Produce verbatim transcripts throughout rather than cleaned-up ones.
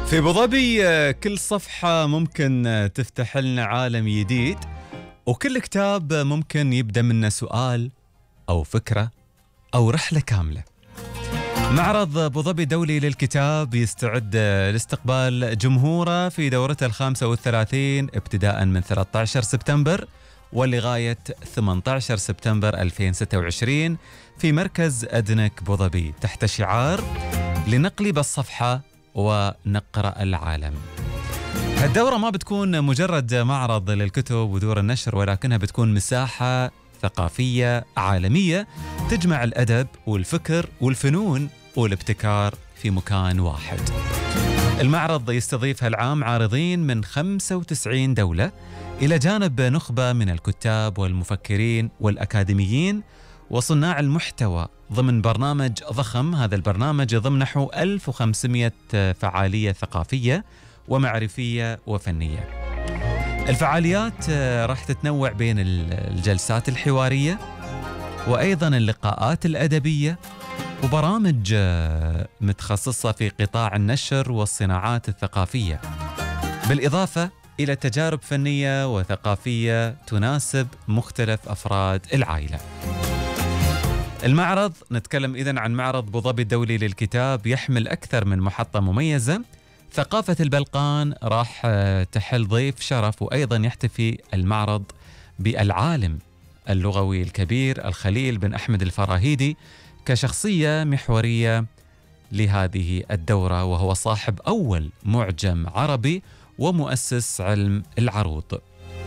في ابو ظبي آه، كل صفحة ممكن آه، تفتح لنا عالم جديد، وكل كتاب آه، ممكن يبدأ منه سؤال أو فكرة أو رحلة كاملة. معرض ابو ظبي دولي للكتاب يستعد آه، لاستقبال جمهوره في دورته الخامسة والثلاثين ابتداء من ثلاثة عشر سبتمبر ولغاية ثمانية عشر سبتمبر ألفين وستة وعشرين في مركز أدنك ابو ظبي تحت شعار لنقلب الصفحة ونقرأ العالم. هالدورة ما بتكون مجرد معرض للكتب ودور النشر، ولكنها بتكون مساحة ثقافية عالمية تجمع الأدب والفكر والفنون والابتكار في مكان واحد. المعرض يستضيف هالعام عارضين من خمسة وتسعين دولة إلى جانب نخبة من الكتاب والمفكرين والأكاديميين وصناع المحتوى ضمن برنامج ضخم. هذا البرنامج يضم نحو ألف وخمسمئة فعالية ثقافية ومعرفية وفنية. الفعاليات راح تتنوع بين الجلسات الحوارية وأيضا اللقاءات الأدبية وبرامج متخصصة في قطاع النشر والصناعات الثقافية، بالإضافة إلى تجارب فنية وثقافية تناسب مختلف أفراد العائلة. المعرض نتكلم إذن عن معرض ابو ظبي الدولي للكتاب يحمل أكثر من محطة مميزة. ثقافة البلقان راح تحل ضيف شرف، وأيضا يحتفي المعرض بالعالم اللغوي الكبير الخليل بن أحمد الفراهيدي كشخصية محورية لهذه الدورة، وهو صاحب أول معجم عربي ومؤسس علم العروض.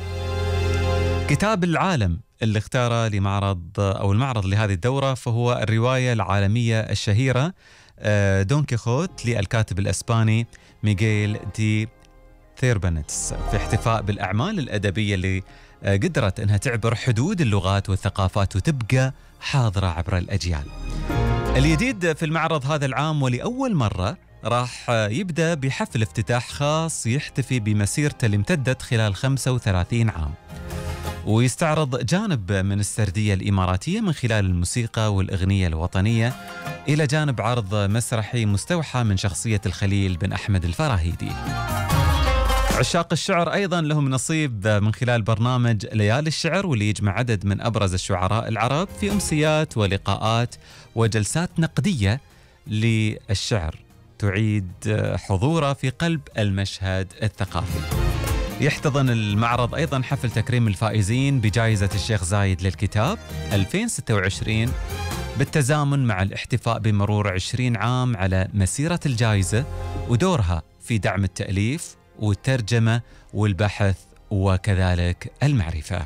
كتاب العالم اللي اختاره لمعرض أو المعرض لهذه الدورة فهو الرواية العالمية الشهيرة دون كيخوت للكاتب الأسباني ميغيل دي ثيربانيتس، في احتفاء بالأعمال الأدبية اللي قدرت أنها تعبر حدود اللغات والثقافات وتبقى حاضرة عبر الأجيال. الجديد في المعرض هذا العام ولأول مرة راح يبدأ بحفل افتتاح خاص يحتفي بمسيرته اللي امتدت خلال خمسة وثلاثين عام، ويستعرض جانب من السردية الإماراتية من خلال الموسيقى والأغنية الوطنية إلى جانب عرض مسرحي مستوحى من شخصية الخليل بن أحمد الفراهيدي. عشاق الشعر أيضا لهم نصيب من خلال برنامج ليالي الشعر، واللي يجمع عدد من أبرز الشعراء العرب في أمسيات ولقاءات وجلسات نقدية للشعر تعيد حضوره في قلب المشهد الثقافي. يحتضن المعرض أيضا حفل تكريم الفائزين بجائزة الشيخ زايد للكتاب ألفين وستة وعشرين بالتزامن مع الاحتفاء بمرور عشرين عام على مسيرة الجائزة ودورها في دعم التأليف والترجمة والبحث وكذلك المعرفة.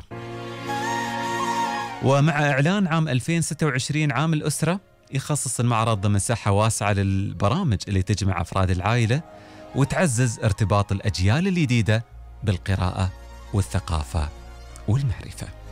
ومع إعلان عام ألفين وستة وعشرين عام الأسرة، يخصص المعرض مساحة واسعة للبرامج اللي تجمع أفراد العائلة وتعزز ارتباط الأجيال الجديدة بالقراءة والثقافة والمعرفة.